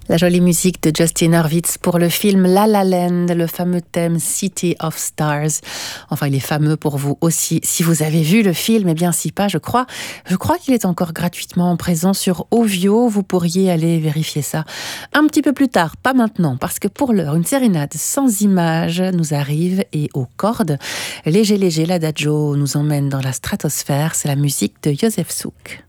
La jolie musique de Justin Hurwitz pour le film La La Land, le fameux thème City of Stars. Enfin, il est fameux pour vous aussi. Si vous avez vu le film, eh bien, si pas, je crois qu'il est encore gratuitement présent sur Ovio. Vous pourriez aller vérifier ça un petit peu plus tard, pas maintenant, parce que pour l'heure, une sérénade sans images nous arrive et aux cordes. Léger, léger, l'adagio nous emmène dans la stratosphère. C'est la musique de Joseph Suk.